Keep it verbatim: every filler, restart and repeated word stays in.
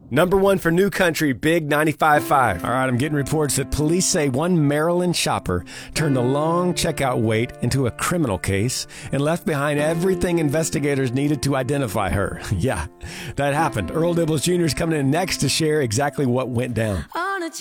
Number one for New Country, Big ninety-five point five. All right, I'm getting reports that police say one Maryland shopper turned a long checkout wait into a criminal case and left behind everything investigators needed to identify her. Yeah, that happened. Earl Dibbles Junior is coming in next to share exactly what went down.